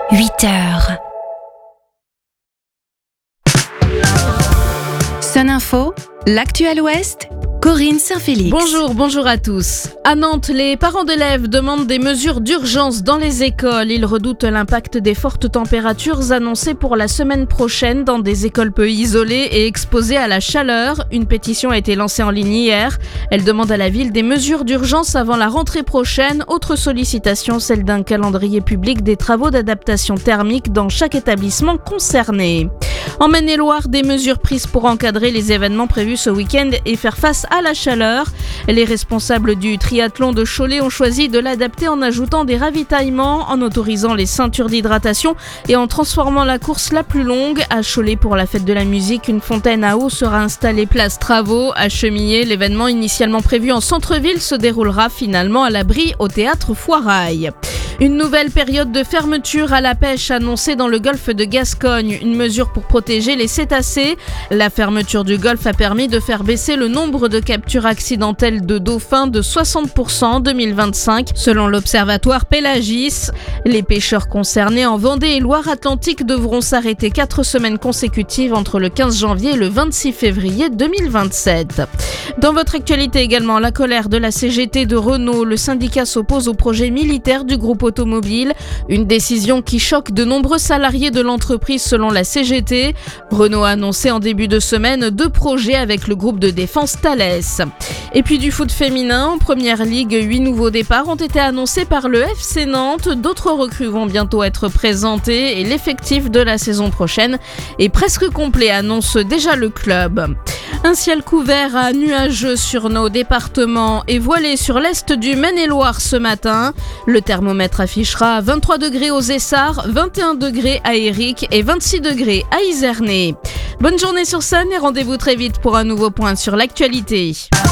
8h. Sun Info, l'actu à l'Ouest, Corinne Saint-Félix. Bonjour à tous. À Nantes, les parents d'élèves demandent des mesures d'urgence dans les écoles. Ils redoutent l'impact des fortes températures annoncées pour la semaine prochaine dans des écoles peu isolées et exposées à la chaleur. Une pétition a été lancée en ligne hier. Elle demande à la ville des mesures d'urgence avant la rentrée prochaine. Autre sollicitation, celle d'un calendrier public des travaux d'adaptation thermique dans chaque établissement concerné. En Maine-et-Loire, des mesures prises pour encadrer les événements prévus ce week-end et faire face à la chaleur. Les responsables du triathlon de Cholet ont choisi de l'adapter en ajoutant des ravitaillements, en autorisant les ceintures d'hydratation et en transformant la course la plus longue. À Cholet, pour la fête de la musique, une fontaine à eau sera installée place Travaux. À Chemillé, l'événement initialement prévu en centre-ville se déroulera finalement à l'abri au théâtre Foirail. Une nouvelle période de fermeture à la pêche annoncée dans le golfe de Gascogne, une mesure pour protéger les cétacés. La fermeture du golfe a permis de faire baisser le nombre de captures accidentelles de dauphins de 60% en 2025, selon l'observatoire Pélagis. Les pêcheurs concernés en Vendée et Loire-Atlantique devront s'arrêter 4 semaines consécutives entre le 15 janvier et le 26 février 2027. Dans votre actualité également, la colère de la CGT de Renault. Le syndicat s'oppose au projet militaire du groupe automobile. Une décision qui choque de nombreux salariés de l'entreprise selon la CGT. Renault a annoncé en début de semaine 2 projets avec le groupe de défense Thales. Et puis du foot féminin, en première ligue, 8 nouveaux départs ont été annoncés par le FC Nantes. D'autres recrues vont bientôt être présentées et l'effectif de la saison prochaine est presque complet, annonce déjà le club. Un ciel couvert à nuageux sur nos départements et voilé sur l'est du Maine-et-Loire ce matin. Le thermomètre affichera 23 degrés aux Essarts, 21 degrés à Éric et 26 degrés à Izernay. Bonne journée sur Sun et rendez-vous très vite pour un nouveau point sur l'actualité.